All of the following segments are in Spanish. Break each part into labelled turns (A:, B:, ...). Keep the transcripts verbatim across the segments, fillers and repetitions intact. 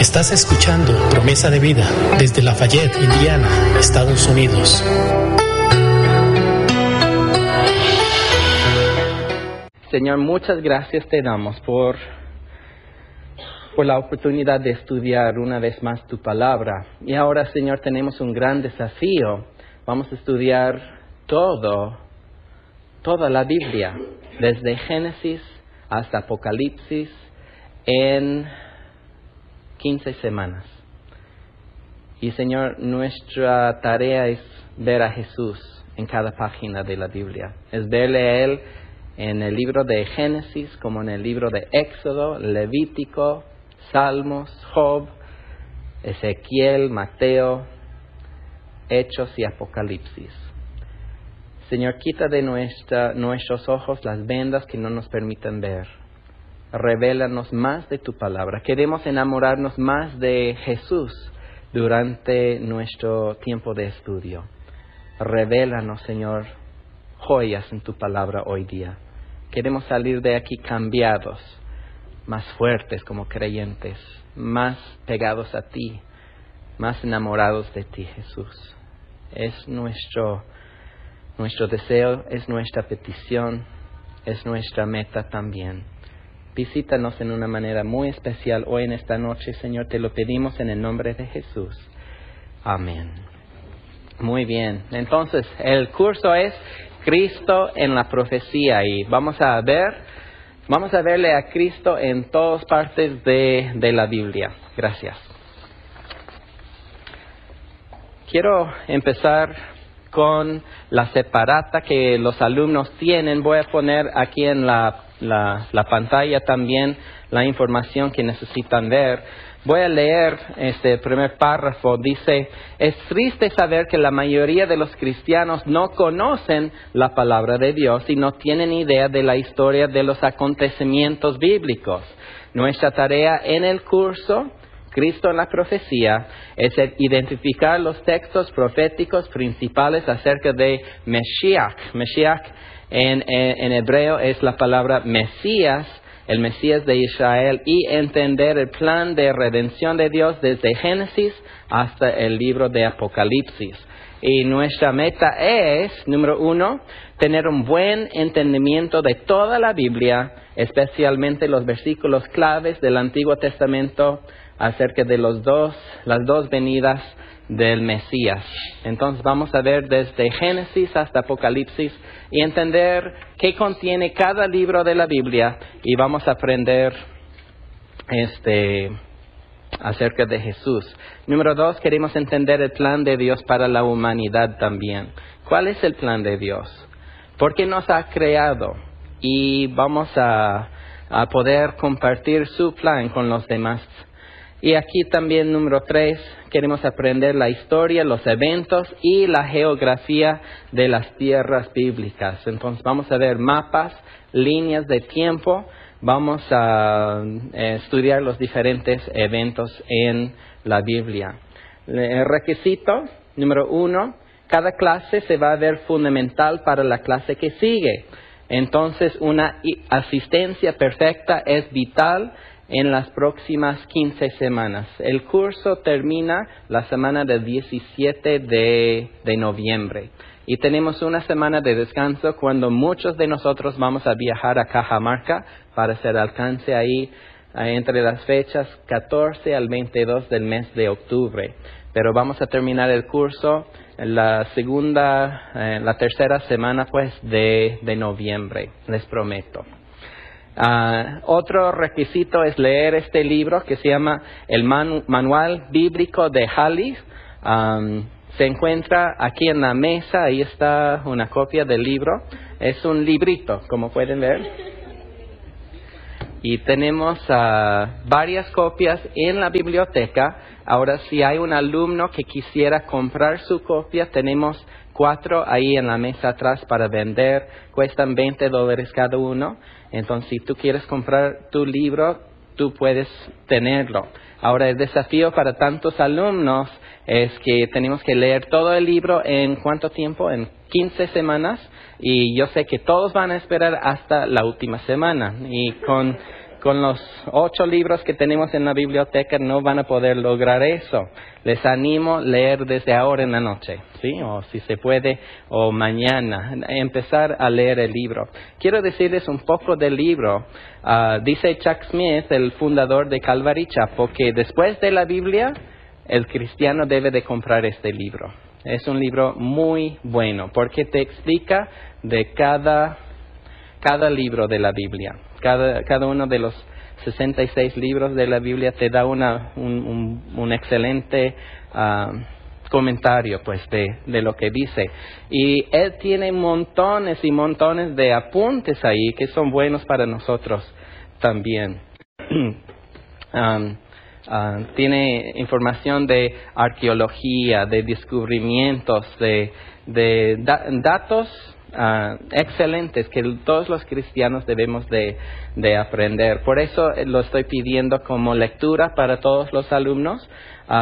A: Estás escuchando Promesa de Vida desde Lafayette, Indiana, Estados Unidos.
B: Señor, muchas gracias te damos por, por la oportunidad de estudiar una vez más tu palabra. Y ahora, Señor, tenemos un gran desafío. Vamos a estudiar todo, toda la Biblia, desde Génesis hasta Apocalipsis, en quince semanas. Y, Señor, nuestra tarea es ver a Jesús en cada página de la Biblia. Es verle a Él en el libro de Génesis, como en el libro de Éxodo, Levítico, Salmos, Job, Ezequiel, Mateo, Hechos y Apocalipsis. Señor, quita de nuestra, nuestros ojos las vendas que no nos permiten ver. Revélanos más de tu palabra. Queremos enamorarnos más de Jesús durante nuestro tiempo de estudio. Revélanos, Señor, joyas en tu palabra hoy día. Queremos salir de aquí cambiados, más fuertes como creyentes, más pegados a ti, más enamorados de ti, Jesús. Es nuestro, nuestro deseo, es nuestra petición, es nuestra meta también. Visítanos en una manera muy especial hoy en esta noche, Señor. Te lo pedimos en el nombre de Jesús. Amén. Muy bien. Entonces, el curso es Cristo en la profecía. Y vamos a ver, vamos a verle a Cristo en todas partes de, de la Biblia. Gracias. Quiero empezar con la separata que los alumnos tienen. Voy a poner aquí en la La, la pantalla también la información que necesitan ver. Voy a leer este primer párrafo. Dice: es triste saber que la mayoría de los cristianos no conocen la palabra de Dios y no tienen idea de la historia de los acontecimientos bíblicos. Nuestra tarea en el curso Cristo en la profecía es identificar los textos proféticos principales acerca de Mesías. Mesías En, en, en hebreo es la palabra Mesías, el Mesías de Israel, y entender el plan de redención de Dios desde Génesis hasta el libro de Apocalipsis. Y nuestra meta es, número uno, tener un buen entendimiento de toda la Biblia, especialmente los versículos claves del Antiguo Testamento acerca de los dos, las dos venidas del Mesías. Entonces vamos a ver desde Génesis hasta Apocalipsis y entender qué contiene cada libro de la Biblia, y vamos a aprender este acerca de Jesús. Número dos, queremos entender el plan de Dios para la humanidad también. ¿Cuál es el plan de Dios? ¿Por qué nos ha creado? Y vamos a, a poder compartir su plan con los demás. Y aquí también, número tres, queremos aprender la historia, los eventos y la geografía de las tierras bíblicas. Entonces vamos a ver mapas, líneas de tiempo, vamos a eh, estudiar los diferentes eventos en la Biblia. El requisito, número uno, cada clase se va a ver fundamental para la clase que sigue. Entonces una asistencia perfecta es vital en las próximas quince semanas. El curso termina la semana del diecisiete de noviembre. Y tenemos una semana de descanso cuando muchos de nosotros vamos a viajar a Cajamarca para hacer alcance ahí eh, entre las fechas catorce al veintidós del mes de octubre. Pero vamos a terminar el curso en la segunda, eh, la tercera semana pues de, de noviembre, les prometo. Uh, otro requisito es leer este libro que se llama el Manu- Manual Bíblico de Halley. Um, se encuentra aquí en la mesa, ahí está una copia del libro. Es un librito, como pueden ver. Y tenemos uh, varias copias en la biblioteca. Ahora, si hay un alumno que quisiera comprar su copia, tenemos cuatro ahí en la mesa atrás para vender. Cuestan veinte dólares cada uno. Entonces, si tú quieres comprar tu libro, tú puedes tenerlo. Ahora, el desafío para tantos alumnos es que tenemos que leer todo el libro en ¿cuánto tiempo? En quince semanas. Y yo sé que todos van a esperar hasta la última semana. Y con con los ocho libros que tenemos en la biblioteca no van a poder lograr eso. Les animo a leer desde ahora en la noche, ¿sí? O si se puede, o mañana, empezar a leer el libro. Quiero decirles un poco del libro. Uh, dice Chuck Smith, el fundador de Calvary Chapel, que después de la Biblia, el cristiano debe de comprar este libro. Es un libro muy bueno, porque te explica de cada, cada libro de la Biblia. Cada, cada uno de los sesenta y seis libros de la Biblia te da una, un, un, un excelente uh, comentario pues de, de lo que dice. Y él tiene montones y montones de apuntes ahí que son buenos para nosotros también. um, uh, tiene información de arqueología, de descubrimientos, de, de da, datos Uh, excelentes que todos los cristianos debemos de, de aprender. Por eso lo estoy pidiendo como lectura para todos los alumnos. Uh,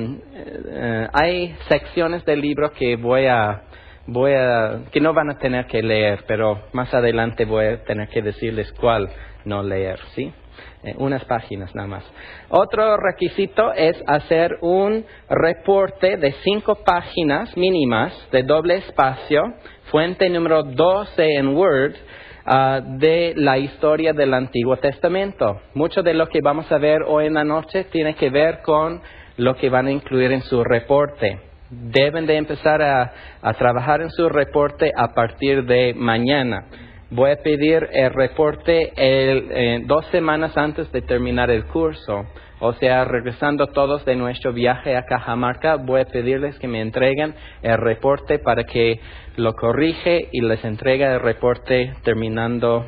B: uh, hay secciones del libro que voy a, voy a, que no van a tener que leer, pero más adelante voy a tener que decirles cuál no leer, ¿sí? Eh, unas páginas nada más. Otro requisito es hacer un reporte de cinco páginas mínimas de doble espacio, fuente número doce en Word, uh, de la historia del Antiguo Testamento. Mucho de lo que vamos a ver hoy en la noche tiene que ver con lo que van a incluir en su reporte. Deben de empezar a, a trabajar en su reporte a partir de mañana. Voy a pedir el reporte el, eh, dos semanas antes de terminar el curso. O sea, regresando todos de nuestro viaje a Cajamarca, voy a pedirles que me entreguen el reporte para que lo corrige y les entregue el reporte terminando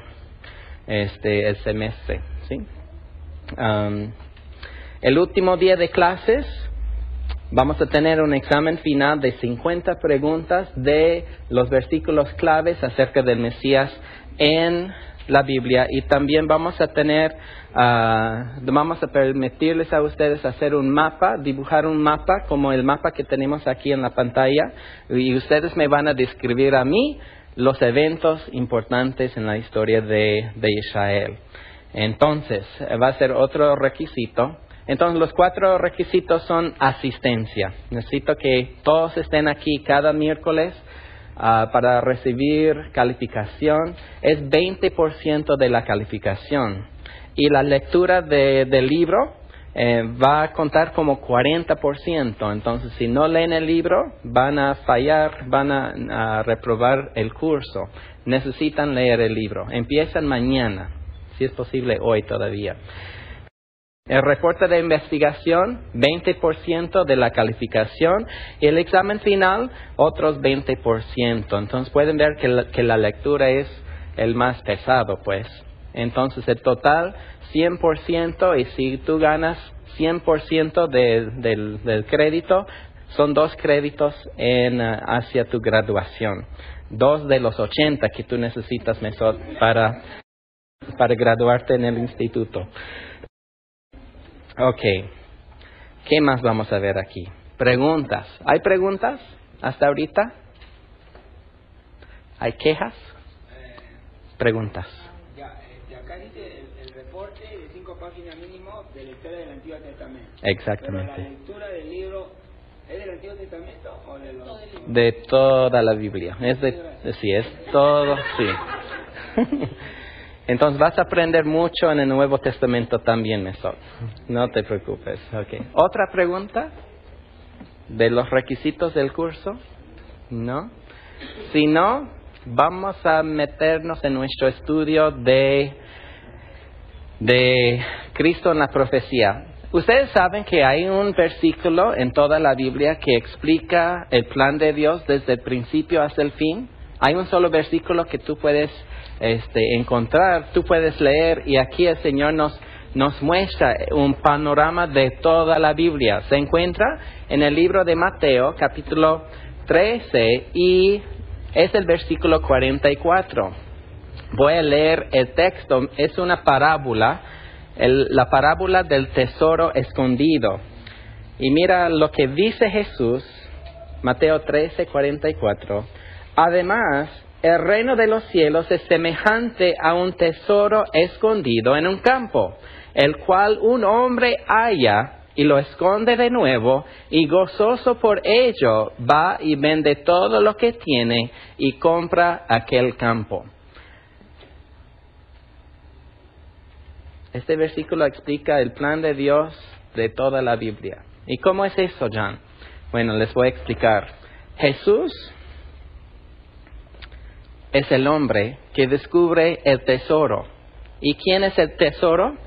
B: este el semestre, ¿sí? Um, el último día de clases vamos a tener un examen final de cincuenta preguntas de los versículos claves acerca del Mesías en la Biblia, y también vamos a tener, uh, vamos a permitirles a ustedes hacer un mapa, dibujar un mapa como el mapa que tenemos aquí en la pantalla, y ustedes me van a describir a mí los eventos importantes en la historia de, de Israel. Entonces, va a ser otro requisito. Entonces, los cuatro requisitos son asistencia. Necesito que todos estén aquí cada miércoles uh, para recibir calificación. Es veinte por ciento de la calificación. Y la lectura de, del libro eh, va a contar como cuarenta por ciento. Entonces, si no leen el libro, van a fallar, van a, a reprobar el curso. Necesitan leer el libro. Empiezan mañana, si es posible hoy todavía. El reporte de investigación, veinte por ciento de la calificación, y el examen final, otros veinte por ciento. Entonces pueden ver que la, que la lectura es el más pesado, pues. Entonces el total, cien por ciento, y si tú ganas cien por ciento de, del, del crédito, son dos créditos en, uh, hacia tu graduación. Dos de los ochenta que tú necesitas, Mesot, para, para graduarte en el instituto. Ok, ¿qué más vamos a ver aquí? Preguntas. ¿Hay preguntas hasta ahorita? ¿Hay quejas? Preguntas.
C: Ya, este, acá dice el, el reporte de cinco páginas mínimo de la historia del Antiguo Testamento.
B: Exactamente.
C: Pero la lectura del libro, ¿es del Antiguo Testamento o de los...?
B: De toda la Biblia. Es de, sí, es todo, sí. Entonces vas a aprender mucho en el Nuevo Testamento también, Mesot. No te preocupes. Okay. ¿Otra pregunta de los requisitos del curso? ¿No? Si no, vamos a meternos en nuestro estudio de, de Cristo en la profecía. Ustedes saben que hay un versículo en toda la Biblia que explica el plan de Dios desde el principio hasta el fin. Hay un solo versículo que tú puedes este, encontrar, tú puedes leer, y aquí el Señor nos, nos muestra un panorama de toda la Biblia. Se encuentra en el libro de Mateo, capítulo trece, y es el versículo cuarenta y cuatro. Voy a leer el texto, es una parábola, el, la parábola del tesoro escondido. Y mira lo que dice Jesús, Mateo trece, cuarenta y cuatro. Además, el reino de los cielos es semejante a un tesoro escondido en un campo, el cual un hombre halla y lo esconde de nuevo, y gozoso por ello va y vende todo lo que tiene y compra aquel campo. Este versículo explica el plan de Dios de toda la Biblia. ¿Y cómo es eso, John? Bueno, les voy a explicar. Jesús es el hombre que descubre el tesoro. ¿Y quién es el tesoro?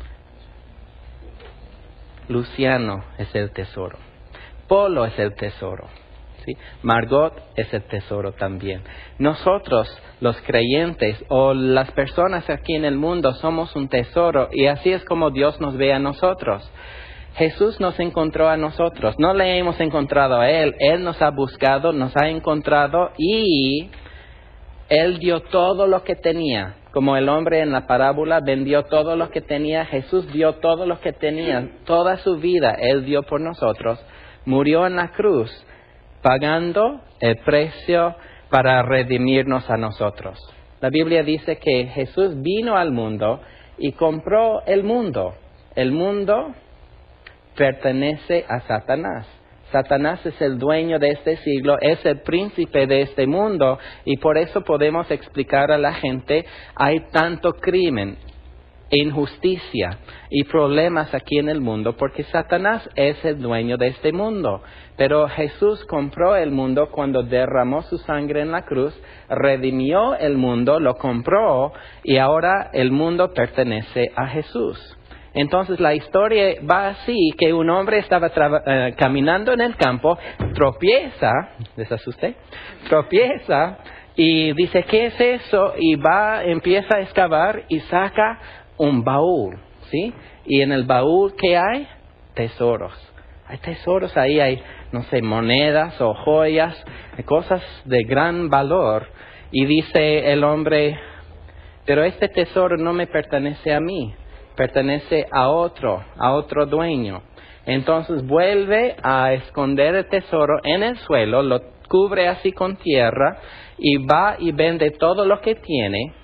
B: Luciano es el tesoro. Polo es el tesoro. ¿Sí? Margot es el tesoro también. Nosotros, los creyentes o las personas aquí en el mundo, somos un tesoro, y así es como Dios nos ve a nosotros. Jesús nos encontró a nosotros, no le hemos encontrado a Él. Él nos ha buscado, nos ha encontrado, y Él dio todo lo que tenía. Como el hombre en la parábola vendió todo lo que tenía, Jesús dio todo lo que tenía, toda su vida Él dio por nosotros. Murió en la cruz, pagando el precio para redimirnos a nosotros. La Biblia dice que Jesús vino al mundo y compró el mundo. El mundo pertenece a Satanás. Satanás es el dueño de este siglo, es el príncipe de este mundo, y por eso podemos explicar a la gente, hay tanto crimen, injusticia y problemas aquí en el mundo, porque Satanás es el dueño de este mundo. Pero Jesús compró el mundo cuando derramó su sangre en la cruz, redimió el mundo, lo compró, y ahora el mundo pertenece a Jesús. Entonces la historia va así, que un hombre estaba eh, caminando en el campo, tropieza, ¿les asusté? Tropieza y dice, ¿qué es eso? Y va, empieza a excavar y saca un baúl, ¿sí? Y en el baúl, ¿qué hay? Tesoros. Hay tesoros ahí, hay, no sé, monedas o joyas, cosas de gran valor. Y dice el hombre, pero este tesoro no me pertenece a mí, pertenece a otro, a otro dueño. Entonces vuelve a esconder el tesoro en el suelo, lo cubre así con tierra y va y vende todo lo que tiene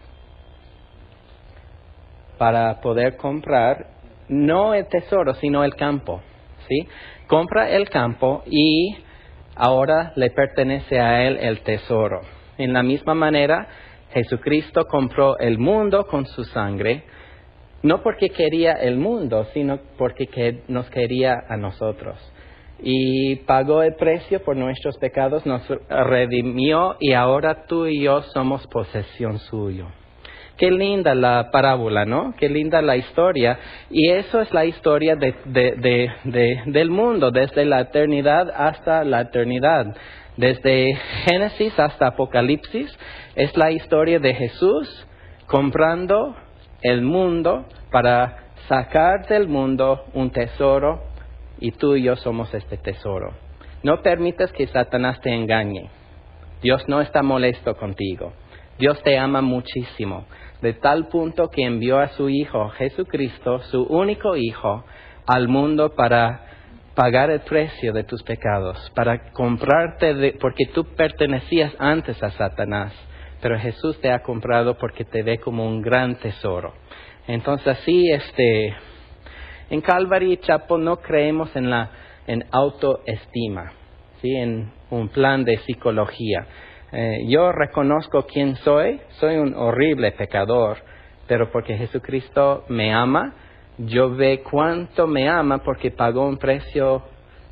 B: para poder comprar no el tesoro, sino el campo, ¿sí? Compra el campo y ahora le pertenece a él el tesoro. En la misma manera, Jesucristo compró el mundo con su sangre, no porque quería el mundo, sino porque que nos quería a nosotros. Y pagó el precio por nuestros pecados, nos redimió, y ahora tú y yo somos posesión suya. Qué linda la parábola, ¿no? Qué linda la historia. Y eso es la historia de, de, de, de, del mundo, desde la eternidad hasta la eternidad. Desde Génesis hasta Apocalipsis, es la historia de Jesús comprando el mundo para sacar del mundo un tesoro, y tú y yo somos este tesoro. No permitas que Satanás te engañe. Dios no está molesto contigo. Dios te ama muchísimo, de tal punto que envió a su Hijo Jesucristo, su único Hijo, al mundo para pagar el precio de tus pecados, para comprarte, de, porque tú pertenecías antes a Satanás, pero Jesús te ha comprado porque te ve como un gran tesoro. Entonces así, este, en Calvary Chapel no creemos en la en autoestima, ¿sí? En un plan de psicología. Eh, yo reconozco quién soy, soy un horrible pecador, pero porque Jesucristo me ama, yo veo cuánto me ama porque pagó un precio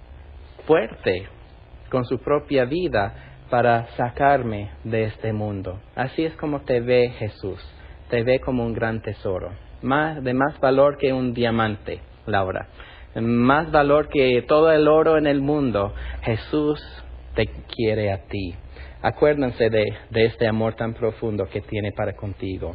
B: fuerte con su propia vida para sacarme de este mundo. Así es como te ve Jesús, te ve como un gran tesoro, más, de más valor que un diamante, Laura, más valor que todo el oro en el mundo. Jesús te quiere a ti. Acuérdense de, de este amor tan profundo que tiene para contigo.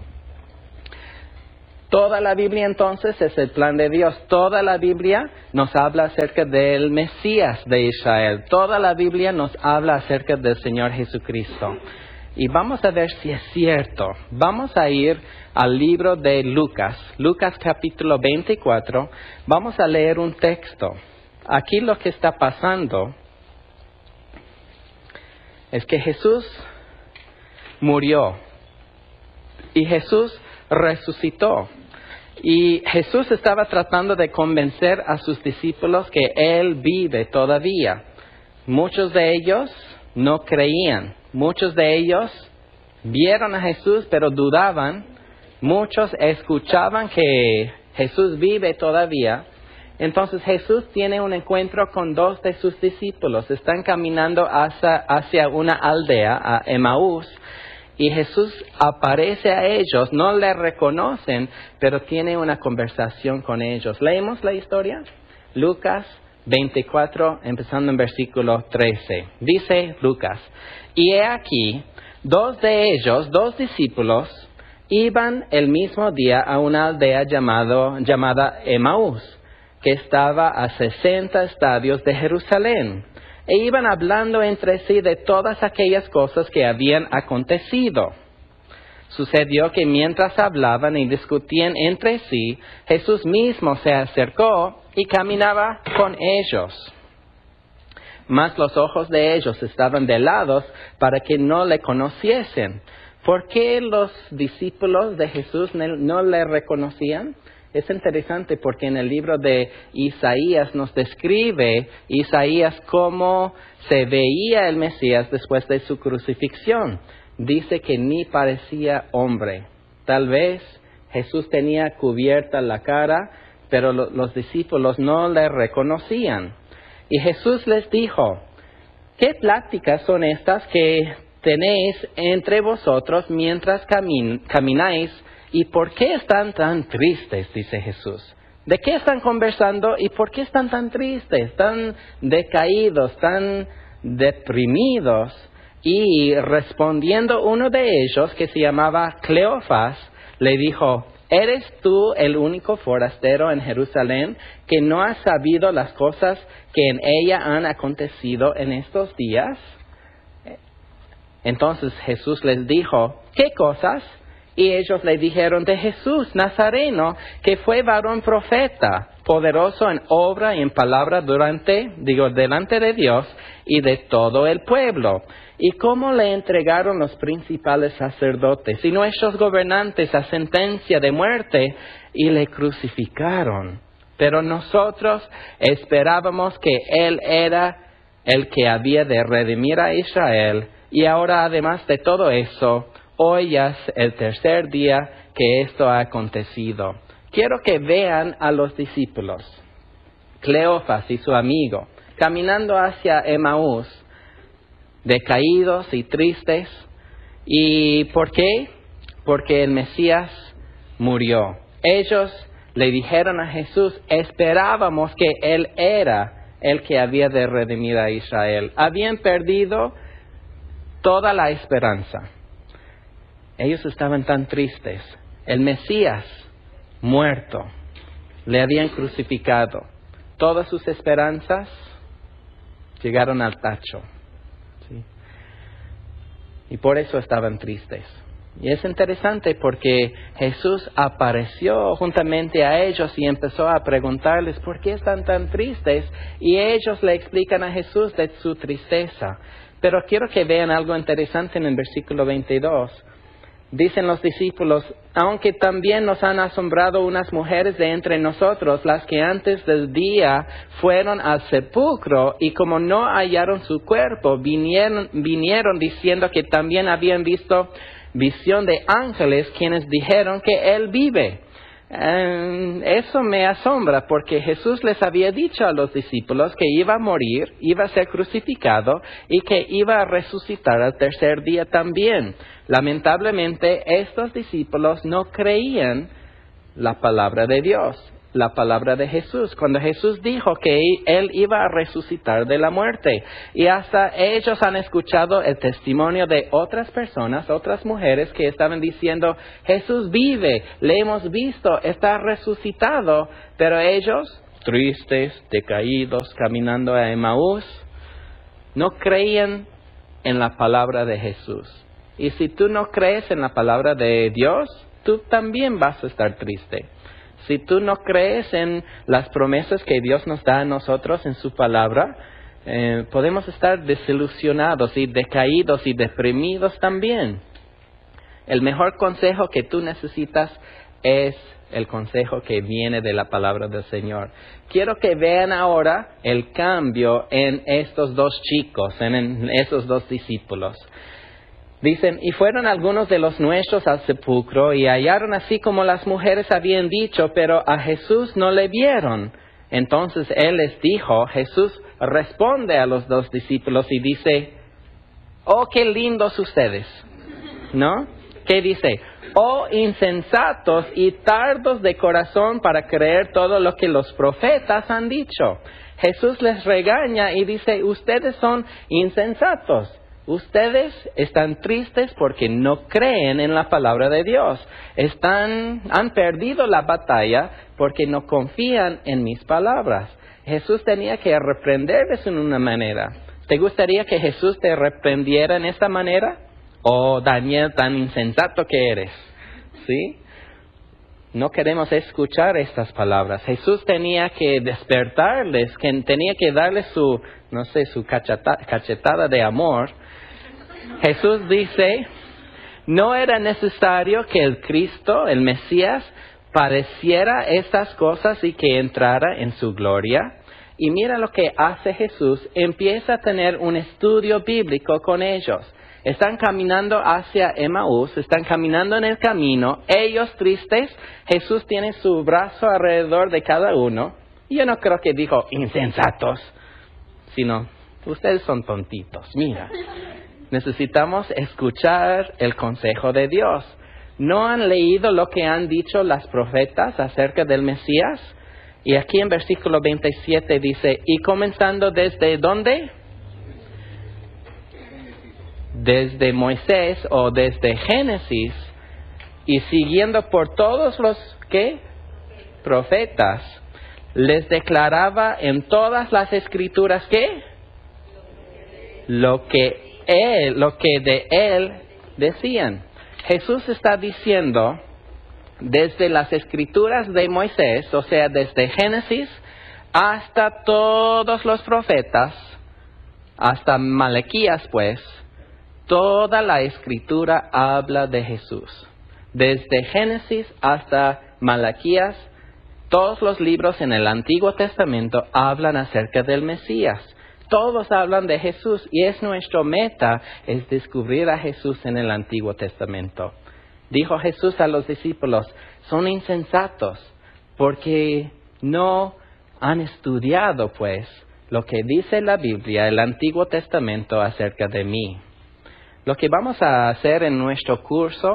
B: Toda la Biblia entonces es el plan de Dios. Toda la Biblia nos habla acerca del Mesías de Israel. Toda la Biblia nos habla acerca del Señor Jesucristo. Y vamos a ver si es cierto. Vamos a ir al libro de Lucas, Lucas capítulo veinticuatro. Vamos a leer un texto. Aquí lo que está pasando es que Jesús murió y Jesús resucitó. Y Jesús estaba tratando de convencer a sus discípulos que Él vive todavía. Muchos de ellos no creían. Muchos de ellos vieron a Jesús pero dudaban. Muchos escuchaban que Jesús vive todavía. Entonces Jesús tiene un encuentro con dos de sus discípulos. Están caminando hacia, hacia una aldea, a Emaús. Y Jesús aparece a ellos, no le reconocen, pero tiene una conversación con ellos. ¿Leemos la historia? Lucas veinticuatro, empezando en versículo trece. Dice Lucas, y he aquí, dos de ellos, dos discípulos, iban el mismo día a una aldea llamado, llamada Emaús, que estaba a sesenta estadios de Jerusalén. E iban hablando entre sí de todas aquellas cosas que habían acontecido. Sucedió que mientras hablaban y discutían entre sí, Jesús mismo se acercó y caminaba con ellos. Mas los ojos de ellos estaban velados para que no le conociesen. ¿Por qué los discípulos de Jesús no le reconocían? Es interesante porque en el libro de Isaías nos describe Isaías cómo se veía el Mesías después de su crucifixión. Dice que ni parecía hombre. Tal vez Jesús tenía cubierta la cara, pero lo, los discípulos no le reconocían. Y Jesús les dijo, ¿qué pláticas son estas que tenéis entre vosotros mientras camin- camináis? ¿Y por qué están tan tristes? Dice Jesús. ¿De qué están conversando y por qué están tan tristes, tan decaídos, tan deprimidos? Y respondiendo uno de ellos, que se llamaba Cleofas, le dijo, ¿eres tú el único forastero en Jerusalén que no ha sabido las cosas que en ella han acontecido en estos días? Entonces Jesús les dijo, ¿qué cosas? Y ellos le dijeron de Jesús Nazareno, que fue varón profeta, poderoso en obra y en palabra durante, digo, delante de Dios y de todo el pueblo. Y cómo le entregaron los principales sacerdotes y nuestros gobernantes a sentencia de muerte y le crucificaron. Pero nosotros esperábamos que Él era el que había de redimir a Israel. Y ahora, además de todo eso, hoy ya es el tercer día que esto ha acontecido. Quiero que vean a los discípulos, Cleofas y su amigo, caminando hacia Emaús, decaídos y tristes. ¿Y por qué? Porque el Mesías murió. Ellos le dijeron a Jesús, esperábamos que Él era el que había de redimir a Israel. Habían perdido toda la esperanza. Ellos estaban tan tristes. El Mesías muerto. Le habían crucificado. Todas sus esperanzas llegaron al tacho. ¿Sí? Y por eso estaban tristes. Y es interesante porque Jesús apareció juntamente a ellos y empezó a preguntarles por qué están tan tristes. Y ellos le explican a Jesús de su tristeza. Pero quiero que vean algo interesante en el versículo veintidós. Dicen los discípulos, aunque también nos han asombrado unas mujeres de entre nosotros, las que antes del día fueron al sepulcro y como no hallaron su cuerpo, vinieron, vinieron diciendo que también habían visto visión de ángeles quienes dijeron que Él vive. Eh, eso me asombra porque Jesús les había dicho a los discípulos que iba a morir, iba a ser crucificado y que iba a resucitar al tercer día también. Lamentablemente, estos discípulos no creían la palabra de Dios, la palabra de Jesús, cuando Jesús dijo que Él iba a resucitar de la muerte. Y hasta ellos han escuchado el testimonio de otras personas, otras mujeres que estaban diciendo, Jesús vive, le hemos visto, está resucitado. Pero ellos, tristes, decaídos, caminando a Emaús, no creían en la palabra de Jesús. Y si tú no crees en la palabra de Dios, tú también vas a estar triste. Si tú no crees en las promesas que Dios nos da a nosotros en su palabra, eh, podemos estar desilusionados y decaídos y deprimidos también. El mejor consejo que tú necesitas es el consejo que viene de la palabra del Señor. Quiero que vean ahora el cambio en estos dos chicos, en, en esos dos discípulos. Dicen, y fueron algunos de los nuestros al sepulcro y hallaron así como las mujeres habían dicho, pero a Jesús no le vieron. Entonces Él les dijo, Jesús responde a los dos discípulos y dice, oh, qué lindos ustedes, ¿no? ¿Qué dice? Oh, insensatos y tardos de corazón para creer todo lo que los profetas han dicho. Jesús les regaña y dice, ustedes son insensatos. Ustedes están tristes porque no creen en la palabra de Dios. Están, han perdido la batalla porque no confían en mis palabras. Jesús tenía que reprenderles en una manera. ¿Te gustaría que Jesús te reprendiera en esta manera? Oh, Daniel, tan insensato que eres. ¿Sí? No queremos escuchar estas palabras. Jesús tenía que despertarles, que tenía que darles su, no sé, su cacheta, cachetada de amor. Jesús dice, no era necesario que el Cristo, el Mesías, padeciera estas cosas y que entrara en su gloria. Y mira lo que hace Jesús, empieza a tener un estudio bíblico con ellos. Están caminando hacia Emaús, están caminando en el camino, ellos tristes, Jesús tiene su brazo alrededor de cada uno. Y yo no creo que dijo insensatos, sino ustedes son tontitos, mira. Necesitamos escuchar el consejo de Dios. ¿No han leído lo que han dicho las profetas acerca del Mesías? Y aquí en versículo veintisiete dice, ¿y comenzando desde dónde? Desde Moisés o desde Génesis y siguiendo por todos los ¿qué? Profetas, les declaraba en todas las escrituras ¿qué? Lo que él, lo que de él decían. Jesús está diciendo desde las escrituras de Moisés, o sea, desde Génesis hasta todos los profetas, hasta Malaquías pues, toda la escritura habla de Jesús. Desde Génesis hasta Malaquías, todos los libros en el Antiguo Testamento hablan acerca del Mesías. Todos hablan de Jesús y es nuestra meta, es descubrir a Jesús en el Antiguo Testamento. Dijo Jesús a los discípulos, son insensatos porque no han estudiado pues lo que dice la Biblia, el Antiguo Testamento acerca de mí. Lo que vamos a hacer en nuestro curso,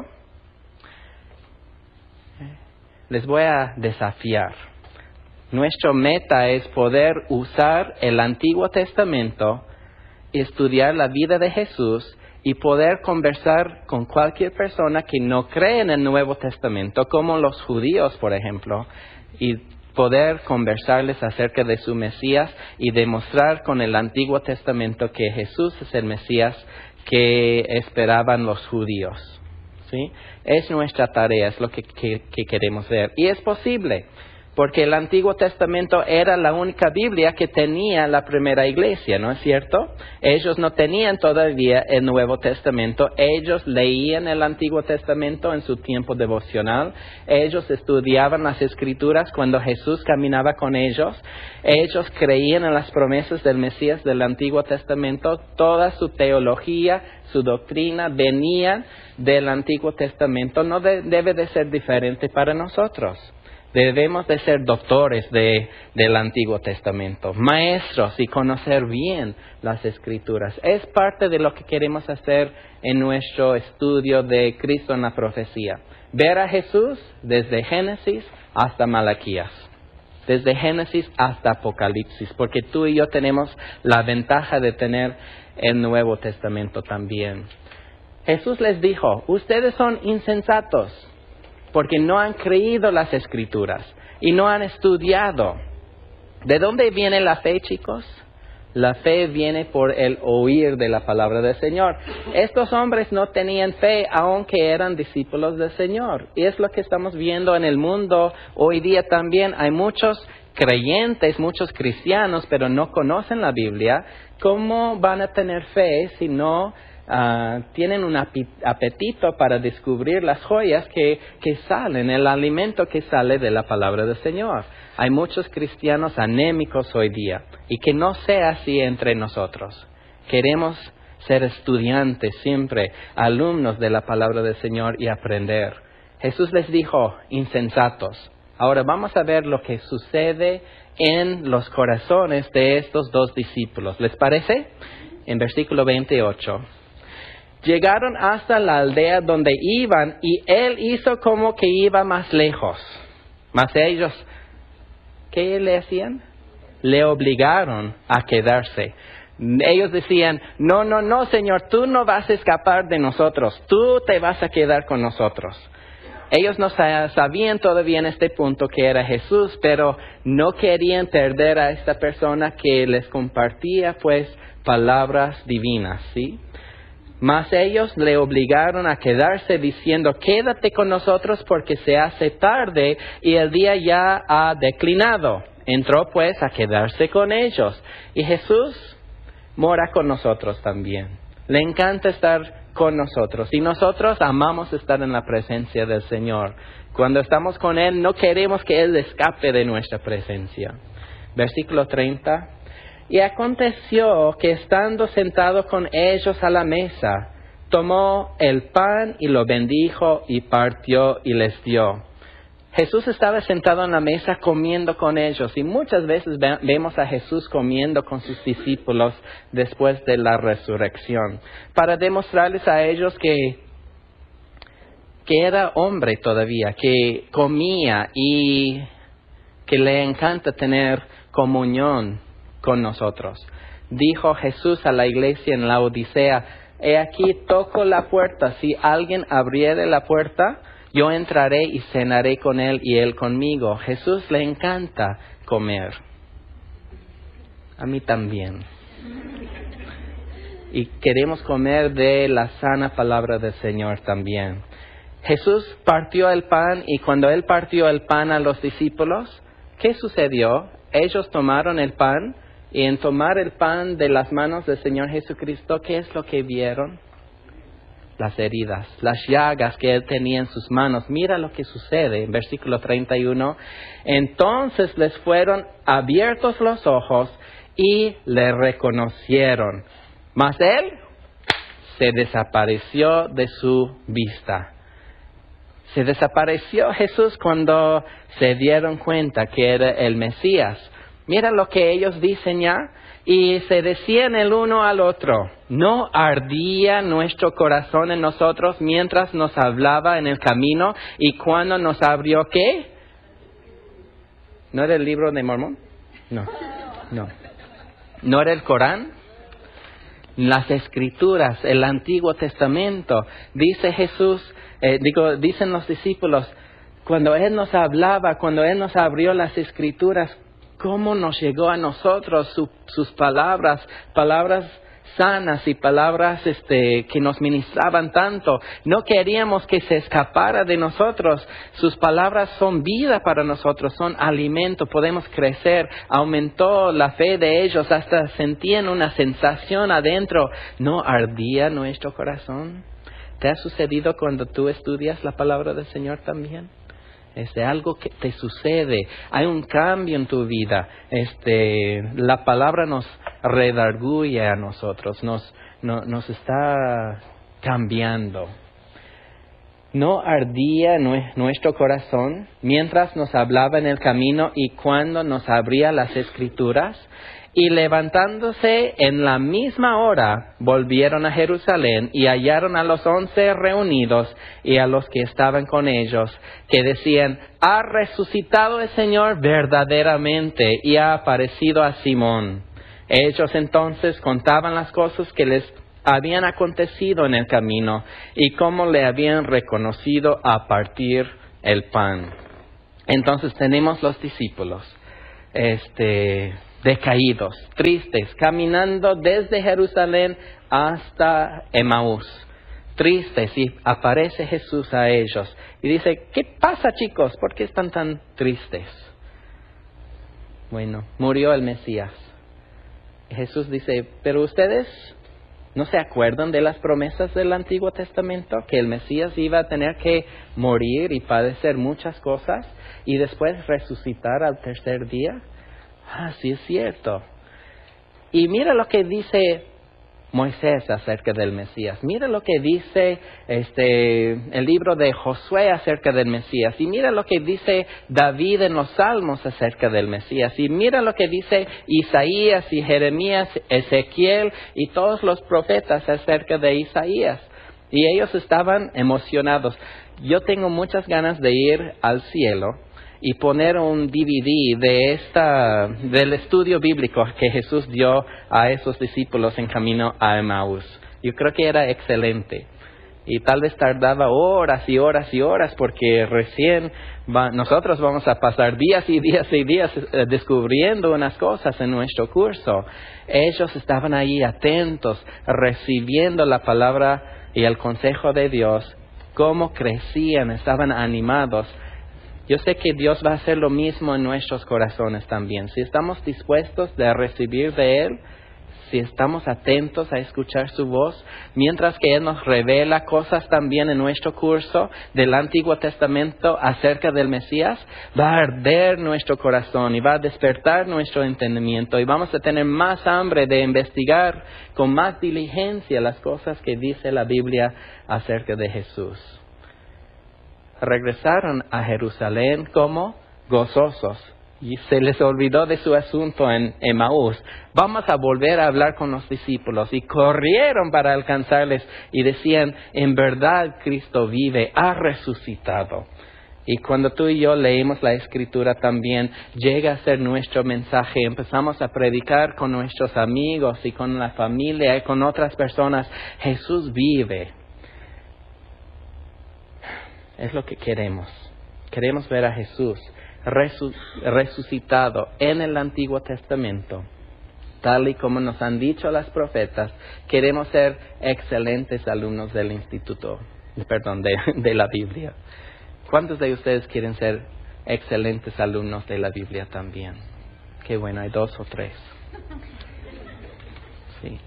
B: les voy a desafiar. Nuestra meta es poder usar el Antiguo Testamento, estudiar la vida de Jesús y poder conversar con cualquier persona que no cree en el Nuevo Testamento, como los judíos, por ejemplo, y poder conversarles acerca de su Mesías y demostrar con el Antiguo Testamento que Jesús es el Mesías que esperaban los judíos. ¿Sí? Es nuestra tarea, es lo que, que, que queremos ver. Y es posible, porque el Antiguo Testamento era la única Biblia que tenía la primera iglesia, ¿no es cierto? Ellos no tenían todavía el Nuevo Testamento, ellos leían el Antiguo Testamento en su tiempo devocional, ellos estudiaban las Escrituras cuando Jesús caminaba con ellos, ellos creían en las promesas del Mesías del Antiguo Testamento, toda su teología, su doctrina venía del Antiguo Testamento, no de, debe de ser diferente para nosotros. Debemos de ser doctores de, del Antiguo Testamento, maestros y conocer bien las Escrituras. Es parte de lo que queremos hacer en nuestro estudio de Cristo en la profecía. Ver a Jesús desde Génesis hasta Malaquías, desde Génesis hasta Apocalipsis, porque tú y yo tenemos la ventaja de tener el Nuevo Testamento también. Jesús les dijo, ustedes son insensatos, porque no han creído las Escrituras y no han estudiado. ¿De dónde viene la fe, chicos? La fe viene por el oír de la palabra del Señor. Estos hombres no tenían fe aunque eran discípulos del Señor. Y es lo que estamos viendo en el mundo hoy día también. Hay muchos creyentes, muchos cristianos, pero no conocen la Biblia. ¿Cómo van a tener fe si no uh, tienen un apetito para descubrir las joyas que, que salen, el alimento que sale de la palabra del Señor. Hay muchos cristianos anémicos hoy día, y que no sea así entre nosotros. Queremos ser estudiantes siempre, alumnos de la palabra del Señor y aprender. Jesús les dijo, insensatos. Ahora vamos a ver lo que sucede en los corazones de estos dos discípulos. ¿Les parece? En versículo veintiocho. Llegaron hasta la aldea donde iban y él hizo como que iba más lejos. Mas ellos, ¿qué le hacían? Le obligaron a quedarse. Ellos decían, no, no, no, Señor, tú no vas a escapar de nosotros, tú te vas a quedar con nosotros. Ellos no sabían todavía en este punto que era Jesús, pero no querían perder a esta persona que les compartía, pues, palabras divinas, ¿sí? Mas ellos le obligaron a quedarse diciendo, quédate con nosotros porque se hace tarde y el día ya ha declinado. Entró, pues, a quedarse con ellos. Y Jesús mora con nosotros también. Le encanta estar con nosotros. Y nosotros amamos estar en la presencia del Señor. Cuando estamos con Él, no queremos que Él escape de nuestra presencia. Versículo treinta. Y aconteció que estando sentado con ellos a la mesa, tomó el pan y lo bendijo y partió y les dio. Jesús estaba sentado en la mesa comiendo con ellos, y muchas veces ve- vemos a Jesús comiendo con sus discípulos después de la resurrección, para demostrarles a ellos que, que era hombre todavía, que comía y que le encanta tener comunión con nosotros. Dijo Jesús a la iglesia en la Odisea, he aquí toco la puerta, si alguien abriere la puerta, yo entraré y cenaré con él y él conmigo. Jesús le encanta comer. A mí también. Y queremos comer de la sana palabra del Señor también. Jesús partió el pan y cuando Él partió el pan a los discípulos, ¿qué sucedió? Ellos tomaron el pan y en tomar el pan de las manos del Señor Jesucristo, ¿qué es lo que vieron? Las heridas, las llagas que Él tenía en sus manos. Mira lo que sucede en versículo treinta y uno. Entonces les fueron abiertos los ojos y le reconocieron. Mas Él se desapareció de su vista. Se desapareció Jesús cuando se dieron cuenta que era el Mesías. Mira lo que ellos dicen ya. Y se decían el uno al otro, ¿no ardía nuestro corazón en nosotros mientras nos hablaba en el camino y cuando nos abrió qué? ¿No era el libro de Mormón? No, no. ¿No era el Corán? Las Escrituras, el Antiguo Testamento. Dice Jesús, eh, digo, dicen los discípulos, cuando Él nos hablaba, cuando Él nos abrió las Escrituras, ¿cómo nos llegó a nosotros su, sus palabras, palabras sanas y palabras este, que nos ministraban tanto? No queríamos que se escapara de nosotros. Sus palabras son vida para nosotros, son alimento, podemos crecer. Aumentó la fe de ellos, hasta sentían una sensación adentro. ¿No ardía nuestro corazón? ¿Te ha sucedido cuando tú estudias la palabra del Señor también? Es de algo que te sucede, hay un cambio en tu vida. Este, la palabra nos redarguye a nosotros, nos, no, nos está cambiando. ¿No ardía nuestro corazón mientras nos hablaba en el camino y cuando nos abría las Escrituras? Y levantándose en la misma hora, volvieron a Jerusalén y hallaron a los once reunidos y a los que estaban con ellos, que decían, ha resucitado el Señor verdaderamente y ha aparecido a Simón. Ellos entonces contaban las cosas que les habían acontecido en el camino y cómo le habían reconocido a partir el pan. Entonces tenemos los discípulos, este... decaídos, tristes, caminando desde Jerusalén hasta Emaús. Tristes, y aparece Jesús a ellos. Y dice, ¿qué pasa, chicos? ¿Por qué están tan tristes? Bueno, murió el Mesías. Jesús dice, pero ustedes ¿No se acuerdan de las promesas del Antiguo Testamento? Que el Mesías iba a tener que morir y padecer muchas cosas y después resucitar al tercer día. Ah, sí es cierto. Y mira lo que dice Moisés acerca del Mesías. Mira lo que dice este el libro de Josué acerca del Mesías. Y mira lo que dice David en los Salmos acerca del Mesías. Y mira lo que dice Isaías y Jeremías, Ezequiel y todos los profetas acerca de Isaías. Y ellos estaban emocionados. Yo tengo muchas ganas de ir al cielo y poner un D V D de esta, del estudio bíblico que Jesús dio a esos discípulos en camino a Emaús. Yo creo que era excelente. Y tal vez tardaba horas y horas y horas porque recién va, nosotros vamos a pasar días y días y días eh, descubriendo unas cosas en nuestro curso. Ellos estaban ahí atentos, recibiendo la palabra y el consejo de Dios, cómo crecían, estaban animados. Yo sé que Dios va a hacer lo mismo en nuestros corazones también. Si estamos dispuestos de recibir de Él, si estamos atentos a escuchar su voz, mientras que Él nos revela cosas también en nuestro curso del Antiguo Testamento acerca del Mesías, va a arder nuestro corazón y va a despertar nuestro entendimiento y vamos a tener más hambre de investigar con más diligencia las cosas que dice la Biblia acerca de Jesús. Regresaron a Jerusalén como gozosos y se les olvidó de su asunto en Emaús. Vamos a volver a hablar con los discípulos y corrieron para alcanzarles y decían, en verdad Cristo vive, ha resucitado. Y cuando tú y yo leemos la Escritura también, llega a ser nuestro mensaje. Empezamos a predicar con nuestros amigos y con la familia y con otras personas. Jesús vive. Es lo que queremos. Queremos ver a Jesús resu- resucitado en el Antiguo Testamento. Tal y como nos han dicho las profetas, queremos ser excelentes alumnos del instituto, perdón, de, de la Biblia. ¿Cuántos de ustedes quieren ser excelentes alumnos de la Biblia también? Qué bueno, hay dos o tres. Sí.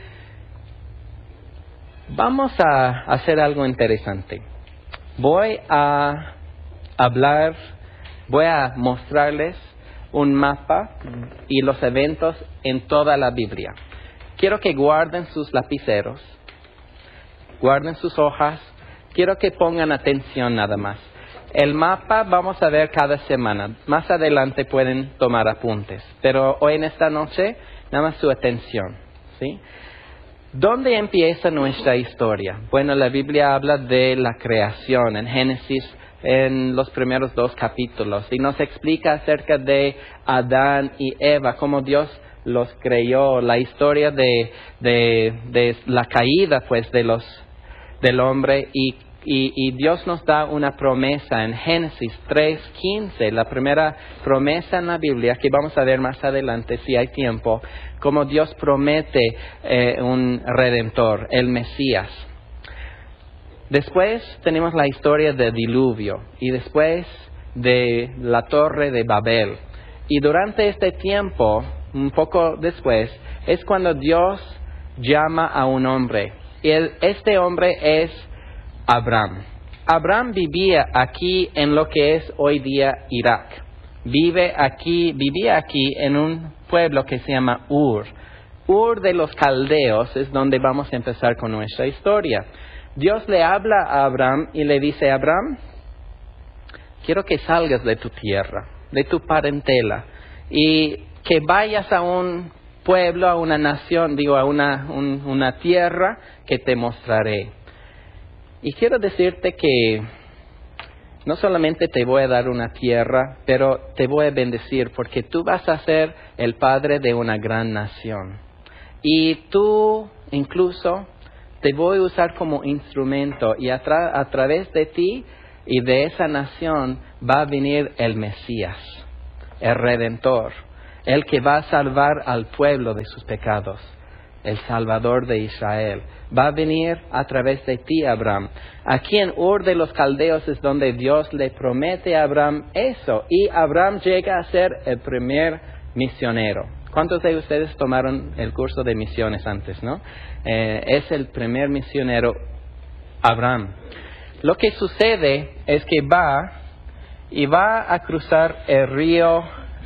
B: Vamos a hacer algo interesante. Voy a hablar, voy a mostrarles un mapa y los eventos en toda la Biblia. Quiero que guarden sus lapiceros, guarden sus hojas, quiero que pongan atención nada más. El mapa vamos a ver cada semana, más adelante pueden tomar apuntes, pero hoy en esta noche nada más su atención, ¿sí? ¿Dónde empieza nuestra historia? Bueno, la Biblia habla de la creación en Génesis, en los primeros dos capítulos, y nos explica acerca de Adán y Eva, cómo Dios los creó, la historia de, de, de la caída, pues, de los, del hombre, y, y, y Dios nos da una promesa en Génesis tres quince, la primera promesa en la Biblia, que vamos a ver más adelante si hay tiempo, como Dios promete eh, un redentor, el Mesías. Después tenemos la historia del diluvio y después de la torre de Babel. Y durante este tiempo, un poco después, es cuando Dios llama a un hombre. Y el, este hombre es Abraham. Abraham vivía aquí en lo que es hoy día Irak. Vive aquí, vivía aquí en un pueblo que se llama Ur. Ur de los Caldeos es donde vamos a empezar con nuestra historia. Dios le habla a Abraham y le dice, Abraham, quiero que salgas de tu tierra, de tu parentela, y que vayas a un pueblo, a una nación, digo, a una, un, una tierra que te mostraré. Y quiero decirte que no solamente te voy a dar una tierra, pero te voy a bendecir porque tú vas a ser el padre de una gran nación. Y tú incluso te voy a usar como instrumento y a, tra- a través de ti y de esa nación va a venir el Mesías, el Redentor, el que va a salvar al pueblo de sus pecados, el Salvador de Israel. Va a venir a través de ti, Abraham. Aquí en Ur de los Caldeos es donde Dios le promete a Abraham eso. Y Abraham llega a ser el primer misionero. ¿Cuántos de ustedes tomaron el curso de misiones antes, no? Eh, es el primer misionero, Abraham. Lo que sucede es que va y va a cruzar el río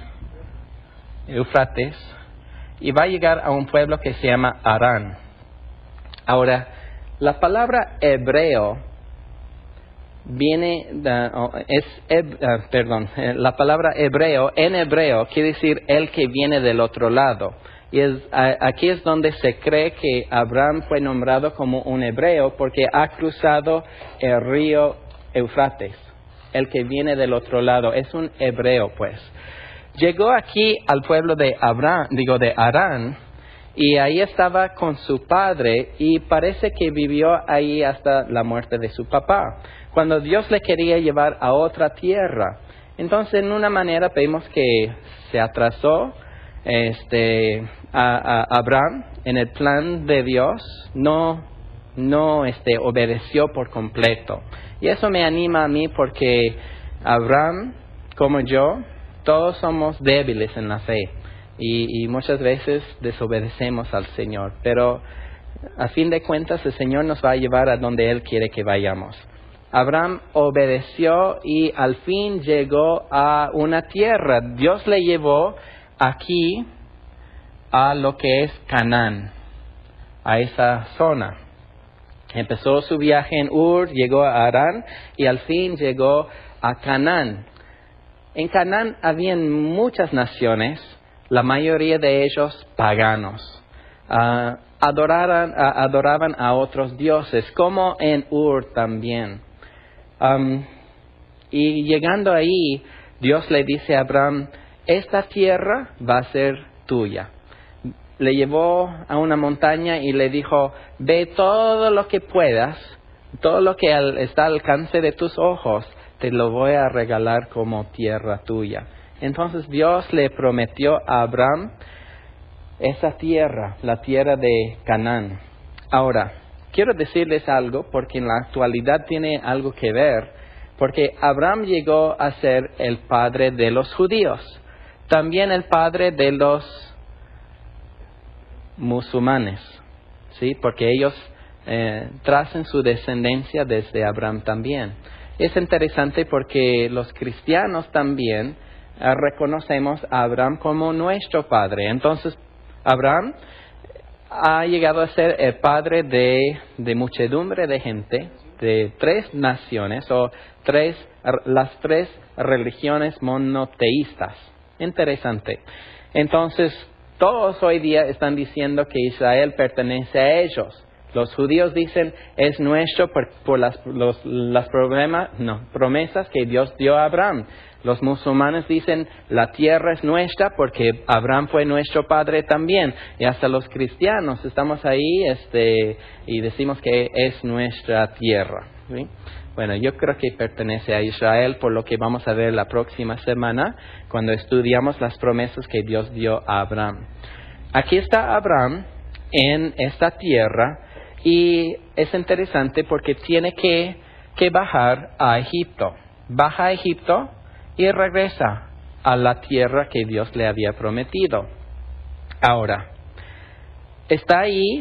B: Éufrates y va a llegar a un pueblo que se llama Harán. Ahora, la palabra hebreo viene, uh, es, uh, perdón, la palabra hebreo, en hebreo, quiere decir el que viene del otro lado. Y es, uh, aquí es donde se cree que Abraham fue nombrado como un hebreo porque ha cruzado el río Éufrates, el que viene del otro lado. Es un hebreo, pues. Llegó aquí al pueblo de Abraham, digo, de Harán, y ahí estaba con su padre y parece que vivió ahí hasta la muerte de su papá, cuando Dios le quería llevar a otra tierra. Entonces, en una manera, vemos que se atrasó este, a, a Abraham en el plan de Dios, no, no este, obedeció por completo. Y eso me anima a mí porque Abraham, como yo, todos somos débiles en la fe y, y muchas veces desobedecemos al Señor. Pero a fin de cuentas, el Señor nos va a llevar a donde Él quiere que vayamos. Abraham obedeció y al fin llegó a una tierra. Dios le llevó aquí a lo que es Canaán, a esa zona. Empezó su viaje en Ur, llegó a Harán y al fin llegó a Canaán. En Canaán habían muchas naciones, la mayoría de ellos paganos. Uh, adoraran, uh, adoraban a otros dioses, como en Ur también. Um, y llegando ahí, Dios le dice a Abraham, esta tierra va a ser tuya. Le llevó a una montaña y le dijo, ve todo lo que puedas, todo lo que al, está al alcance de tus ojos, te lo voy a regalar como tierra tuya. Entonces Dios le prometió a Abraham esa tierra, la tierra de Canaán. Ahora, quiero decirles algo porque en la actualidad tiene algo que ver, porque Abraham llegó a ser el padre de los judíos, también el padre de los musulmanes, ¿sí? Porque ellos eh, trazan su descendencia desde Abraham también. Es interesante porque los cristianos también eh, reconocemos a Abraham como nuestro padre. Entonces, Abraham ha llegado a ser el padre de, de muchedumbre de gente, de tres naciones o tres, las tres religiones monoteístas. Interesante. Entonces, todos hoy día están diciendo que Israel pertenece a ellos. Los judíos dicen, es nuestro por, por las, los, las problemas, no, promesas que Dios dio a Abraham. Los musulmanes dicen, la tierra es nuestra porque Abraham fue nuestro padre también. Y hasta los cristianos estamos ahí este, y decimos que es nuestra tierra, ¿sí? Bueno, yo creo que pertenece a Israel, por lo que vamos a ver la próxima semana cuando estudiamos las promesas que Dios dio a Abraham. Aquí está Abraham en esta tierra y es interesante porque tiene que, que bajar a Egipto. Baja a Egipto y regresa a la tierra que Dios le había prometido. Ahora, está ahí.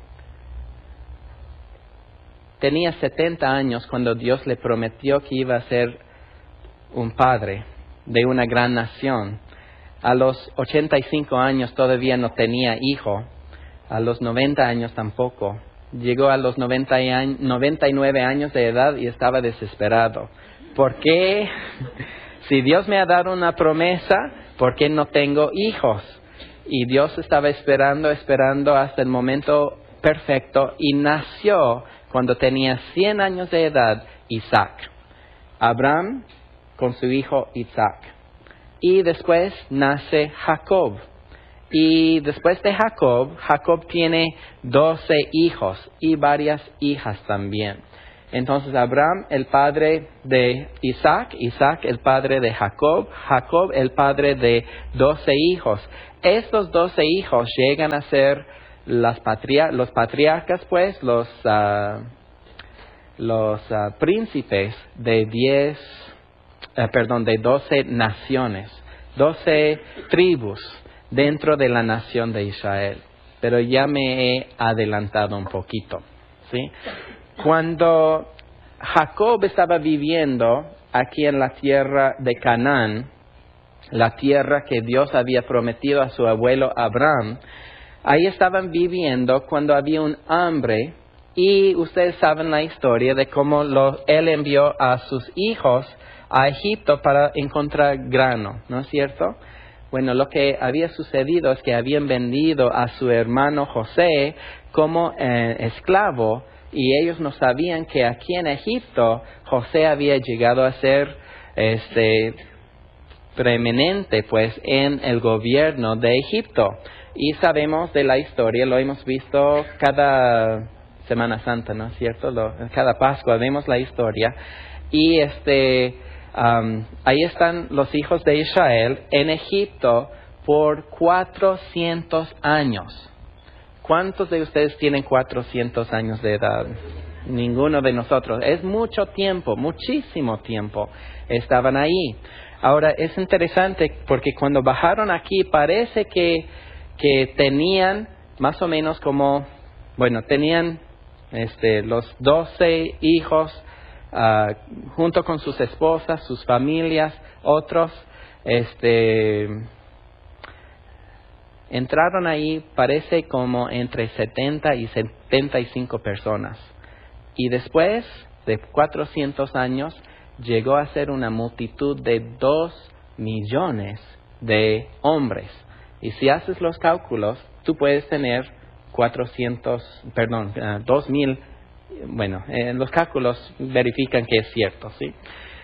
B: Tenía setenta años cuando Dios le prometió que iba a ser un padre de una gran nación. A los ochenta y cinco años todavía no tenía hijo. A los noventa años tampoco. Llegó a los noventa y nueve años de edad y estaba desesperado. ¿Por qué? Si Dios me ha dado una promesa, ¿por qué no tengo hijos? Y Dios estaba esperando, esperando hasta el momento perfecto y nació cuando tenía cien años de edad, Isaac. Abraham con su hijo Isaac. Y después nace Jacob. Y después de Jacob, Jacob tiene doce hijos y varias hijas también. Entonces Abraham, el padre de Isaac, Isaac, el padre de Jacob, Jacob, el padre de doce hijos. Estos doce hijos llegan a ser Las patria, los patriarcas, pues, los, uh, los uh, príncipes de diez, uh, perdón, de doce naciones, doce tribus dentro de la nación de Israel. Pero ya me he adelantado un poquito, ¿sí? Cuando Jacob estaba viviendo aquí en la tierra de Canaán, la tierra que Dios había prometido a su abuelo Abraham, ahí estaban viviendo cuando había un hambre, y ustedes saben la historia de cómo lo, él envió a sus hijos a Egipto para encontrar grano, ¿no es cierto? Bueno, lo que había sucedido es que habían vendido a su hermano José como eh, esclavo, y ellos no sabían que aquí en Egipto José había llegado a ser este preeminente pues en el gobierno de Egipto. Y sabemos de la historia, lo hemos visto cada Semana Santa, ¿no es cierto? Lo, cada Pascua vemos la historia. Y este um, ahí están los hijos de Israel en Egipto por cuatrocientos años. ¿Cuántos de ustedes tienen cuatrocientos años de edad? Ninguno de nosotros. Es mucho tiempo, muchísimo tiempo estaban ahí. Ahora, es interesante porque cuando bajaron aquí parece que, que tenían más o menos como, bueno, tenían este, los doce hijos uh, junto con sus esposas, sus familias, otros, este, entraron ahí, parece como entre setenta y setenta y cinco personas. Y después de cuatrocientos años, llegó a ser una multitud de dos millones de hombres. Y si haces los cálculos, tú puedes tener cuatrocientos, perdón, uh, dos mil, bueno, eh, los cálculos verifican que es cierto, ¿sí?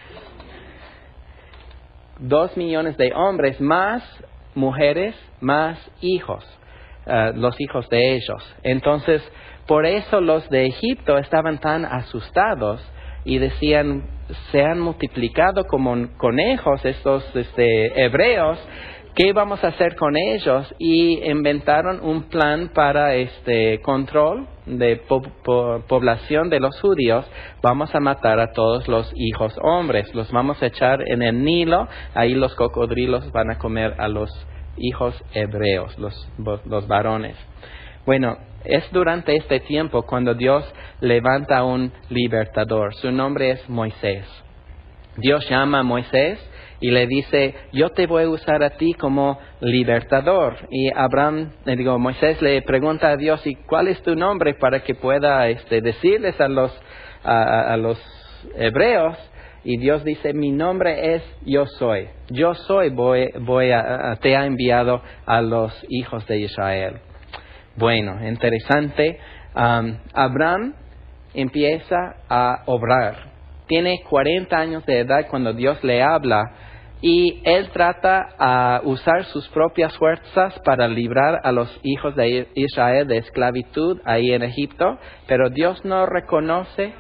B: Dos millones de hombres más mujeres, más hijos, uh, los hijos de ellos. Entonces, por eso los de Egipto estaban tan asustados y decían, se han multiplicado como conejos estos este, hebreos, ¿qué vamos a hacer con ellos? Y inventaron un plan para este control de po po población de los judíos. Vamos a matar a todos los hijos hombres, los vamos a echar en el Nilo, ahí los cocodrilos van a comer a los hijos hebreos, los, los varones. Bueno, es durante este tiempo cuando Dios levanta a un libertador. Su nombre es Moisés. Dios llama a Moisés y le dice, yo te voy a usar a ti como libertador. Y Abraham, le digo, Moisés le pregunta a Dios, ¿y cuál es tu nombre para que pueda este, decirles a los, a, a los hebreos? Y Dios dice, mi nombre es Yo Soy. Yo Soy voy, voy a, a, te ha enviado a los hijos de Israel. Bueno, interesante. Um, Abraham empieza a obrar. Tiene cuarenta años de edad cuando Dios le habla y él trata a usar sus propias fuerzas para librar a los hijos de Israel de esclavitud ahí en Egipto, pero Dios no reconoce,